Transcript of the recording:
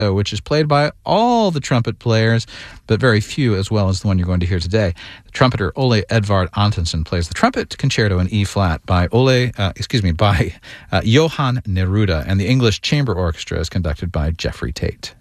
which is played by all the trumpet players, but very few as well as the one you're going to hear today. The trumpeter Ole Edvard Antonsen plays the trumpet concerto in E-flat by Johan Neruda, and the English Chamber Orchestra is conducted by Jeffrey Tate.